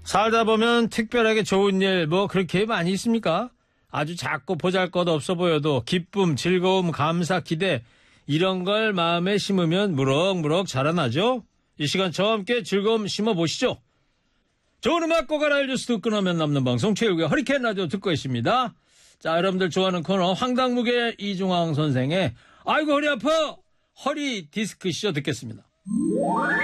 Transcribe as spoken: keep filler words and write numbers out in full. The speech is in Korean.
살다 보면 특별하게 좋은 일 뭐 그렇게 많이 있습니까? 아주 작고 보잘것없어 보여도 기쁨, 즐거움, 감사, 기대 이런 걸 마음에 심으면 무럭무럭 자라나죠. 이 시간 저와 함께 즐거움 심어보시죠. 좋은 음악 꼭 알아요 뉴스 끊으면 남는 방송 최일구의 허리케인 라디오 듣고 있습니다. 자, 여러분들 좋아하는 코너 황당무계 이중황 선생의 아이고 허리 아파 허리 디스크쇼 듣겠습니다.